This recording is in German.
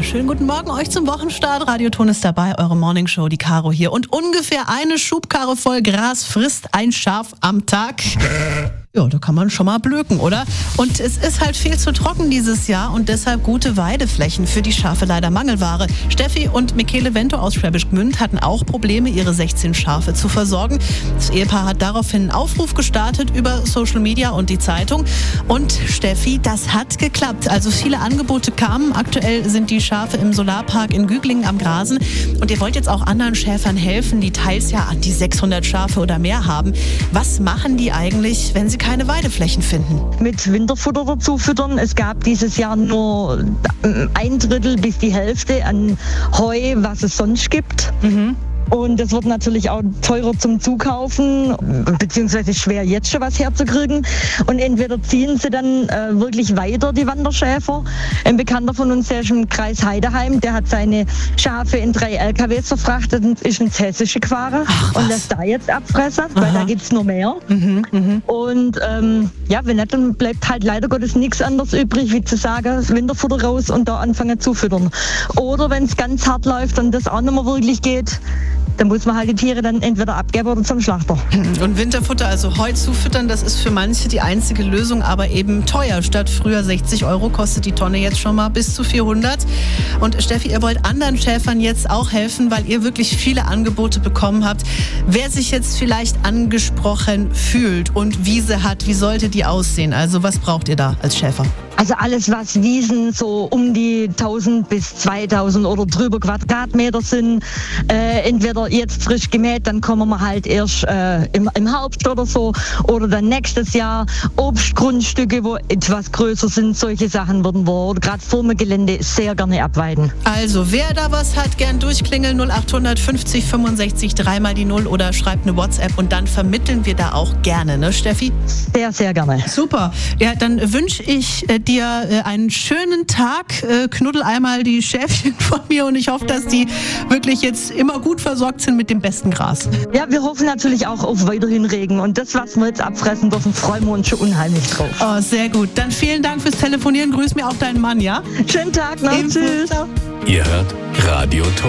schönen guten Morgen euch zum Wochenstart. Radioton ist dabei, eure Morningshow, die Caro hier. Und ungefähr eine Schubkarre voll Gras frisst ein Schaf am Tag. Ja, da kann man schon mal blöken, oder? Und es ist halt viel zu trocken dieses Jahr und deshalb gute Weideflächen für die Schafe leider Mangelware. Steffi und Michele Vento aus Schwäbisch Gmünd hatten auch Probleme, ihre 16 Schafe zu versorgen. Das Ehepaar hat daraufhin einen Aufruf gestartet über Social Media und die Zeitung. Und Steffi, das hat geklappt. Also viele Angebote kamen. Aktuell sind die Schafe im Solarpark in Güglingen am Grasen. Und ihr wollt jetzt auch anderen Schäfern helfen, die teils ja an die 600 Schafe oder mehr haben. Was machen die eigentlich, wenn sie keine Weideflächen finden? Mit Winterfutter dazu füttern. Es gab dieses Jahr nur 1/3 bis die Hälfte an Heu, was es sonst gibt. Und es wird natürlich auch teurer zum Zukaufen, beziehungsweise schwer jetzt schon was herzukriegen. Und entweder ziehen sie dann wirklich weiter, die Wanderschäfer. Ein Bekannter von uns, der ist im Kreis Heideheim, der hat seine Schafe in 3 LKWs verfrachtet und ist ins Hessische gefahren und lässt da jetzt abfressen, weil da gibt's noch mehr. Und ja, wenn nicht, dann bleibt halt leider Gottes nichts anderes übrig, wie zu sagen, das Winterfutter raus und da anfangen zu füttern. Oder wenn es ganz hart läuft und das auch nicht mehr wirklich geht, dann muss man halt die Tiere dann entweder abgeben oder zum Schlachter. Und Winterfutter, also Heu zufüttern, das ist für manche die einzige Lösung, aber eben teuer. Statt früher 60 € kostet die Tonne jetzt schon mal bis zu 400. Und Steffi, ihr wollt anderen Schäfern jetzt auch helfen, weil ihr wirklich viele Angebote bekommen habt. Wer sich jetzt vielleicht angesprochen fühlt und Wiese hat, wie sollte die aussehen? Also was braucht ihr da als Schäfer? Also alles, was Wiesen so um die 1000 bis 2000 oder drüber Quadratmeter sind, entweder jetzt frisch gemäht, dann kommen wir halt erst im Herbst oder so, oder dann nächstes Jahr. Obstgrundstücke, wo etwas größer sind, solche Sachen würden wir gerade vor dem Gelände sehr gerne abweiden. Also wer da was hat, gern durchklingeln 0800 50 65 3 die 0 oder schreibt eine WhatsApp und dann vermitteln wir da auch gerne, ne Steffi? Sehr, sehr gerne. Super. Ja, dann wünsche ich dir einen schönen Tag. Knuddel einmal die Schäfchen von mir und ich hoffe, dass die wirklich jetzt immer gut versorgt sind mit dem besten Gras. Ja, wir hoffen natürlich auch auf weiterhin Regen und das, was wir jetzt abfressen dürfen, freuen wir uns schon unheimlich drauf. Oh, sehr gut. Dann vielen Dank fürs Telefonieren. Grüß mir auch deinen Mann, ja? Schönen Tag noch. Tschüss. Ciao. Ihr hört Radioton.